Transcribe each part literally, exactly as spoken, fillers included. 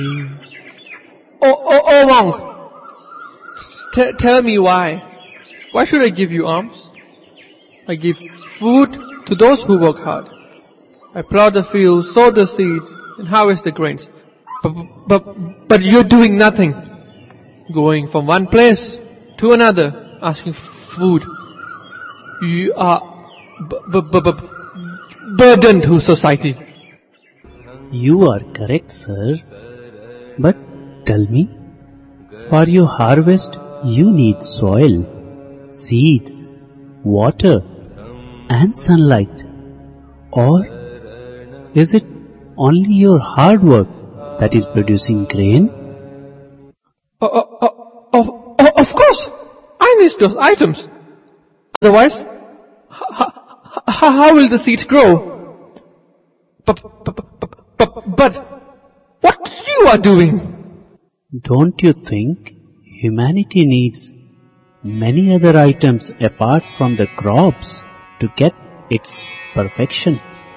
Oh, oh, oh, monk. T- tell me why. Why should I give you alms? I give food to those who work hard. I plow the fields, sow the seeds, and harvest the grains. But, but, but you're doing nothing. Going from one place to another, asking for food. You are b- b- b- b- burden to society. You are correct, sir. But tell me, for your harvest you need soil, seeds, water and sunlight. Or is it only your hard work that is producing grain? Uh, uh, uh, of, uh, of course, I need those items. Otherwise, h- h- how will the seeds grow? But, but, but, but, but what you are doing? Don't you think humanity needs many other items apart from the crops to get its perfection?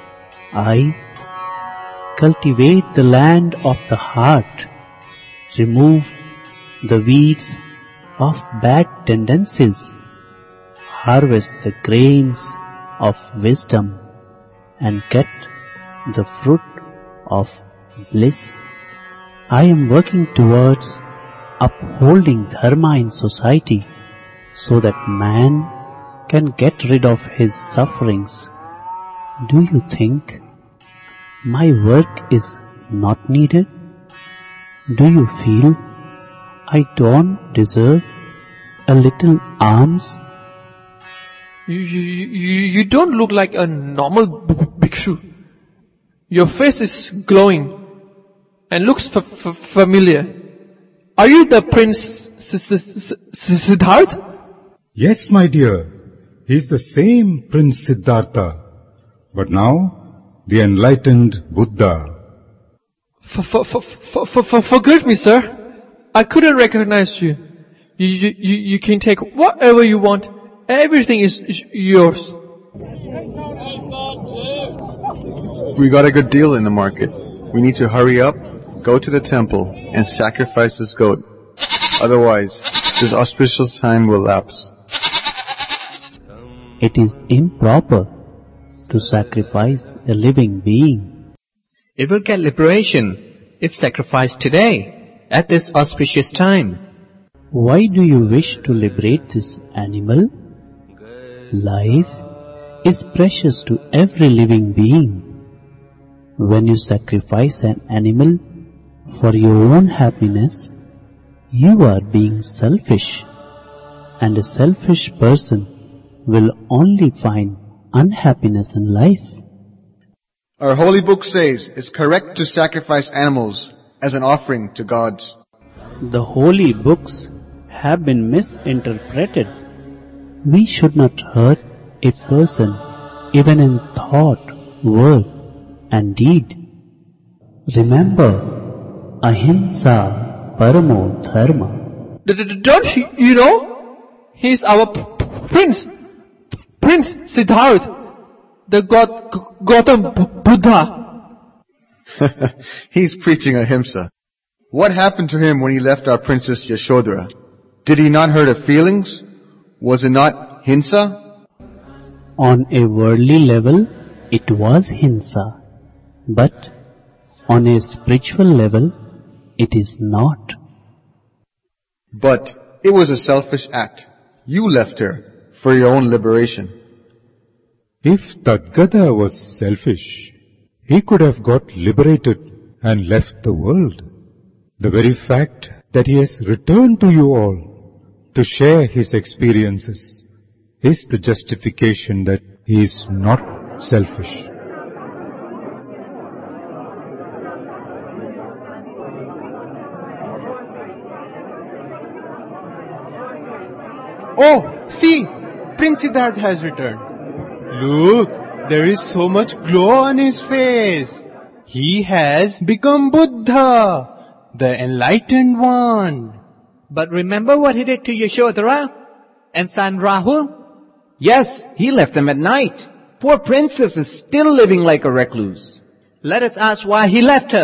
I cultivate the land of the heart, remove the weeds of bad tendencies, harvest the grains of wisdom, and get the fruit of bliss. I am working towards upholding dharma in society so that man can get rid of his sufferings. Do you think my work is not needed? Do you feel I don't deserve a little alms? You, you, you, you don't look like a normal b- b- bhikshu. Your face is glowing and looks f- f- familiar. Are you the Prince S- S- S- Siddhartha? Yes, my dear. He is the same Prince Siddhartha, but now the enlightened Buddha. F- f- f- f- f- forgive me, sir. I couldn't recognize you. You, you, you, you can take whatever you want. Everything is, is yours. We got a good deal in the market. We need to hurry up, go to the temple, and sacrifice this goat. Otherwise, this auspicious time will lapse. It is improper to sacrifice a living being. It will get liberation if sacrificed today, at this auspicious time. Why do you wish to liberate this animal? Life is precious to every living being. When you sacrifice an animal for your own happiness, you are being selfish, and a selfish person will only find unhappiness in life. Our holy book says it's correct to sacrifice animals as an offering to gods. The holy books have been misinterpreted. We should not hurt a person even in thought, word and deed. Remember, ahimsa paramo dharma. D- d- Don't you you know? He's our p- p- prince. Prince Siddhartha. The God G- Gautam B- Buddha. He's preaching ahimsa. What happened to him when he left our Princess Yashodhara? Did he not hurt her feelings? Was it not hinsa? On a worldly level, it was hinsa. But on a spiritual level, it is not. But it was a selfish act. You left her for your own liberation. If Tadgata was selfish, he could have got liberated and left the world. The very fact that he has returned to you all to share his experiences is the justification that he is not selfish. Oh, see! Prince Siddhartha has returned. Look, there is so much glow on his face. He has become Buddha, the enlightened one. But remember what he did to Yashodhara and son Rahul? Yes, he left them at night. Poor princess is still living like a recluse. Let us ask why he left her.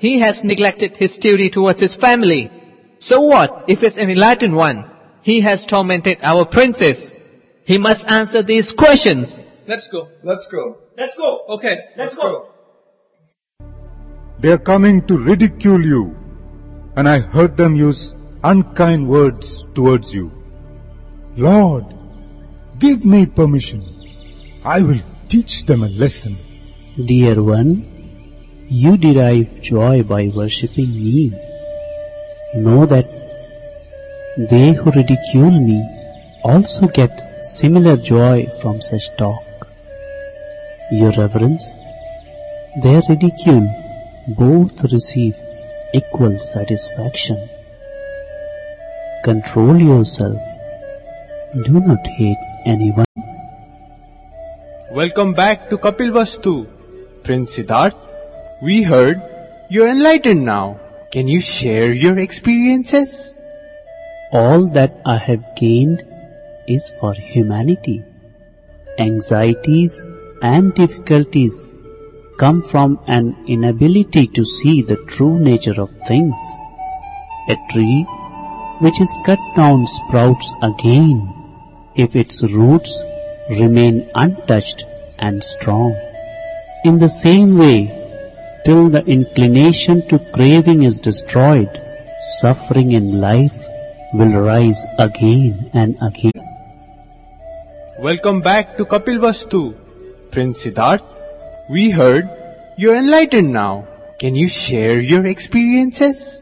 he has neglected his duty towards his family. So what if it's an enlightened one? He has tormented our princess. He must answer these questions. Let's go. Let's go. Let's go. Okay, let's go. They are coming to ridicule you, and I heard them use unkind words towards you. Lord, give me permission. I will teach them a lesson. Dear one, you derive joy by worshipping me. Know that they who ridicule me also get similar joy from such talk. Your reverence, their ridicule both receive equal satisfaction. Control yourself. Do not hate anyone. Welcome back to Kapilvastu. Prince Siddharth, we heard you're enlightened now. Can you share your experiences? All that I have gained is for humanity. Anxieties and difficulties come from an inability to see the true nature of things. A tree which is cut down sprouts again if its roots remain untouched and strong. In the same way, till the inclination to craving is destroyed, suffering in life will rise again and again. Welcome back to Kapilvastu. Prince Siddharth, we heard you're enlightened now. Can you share your experiences?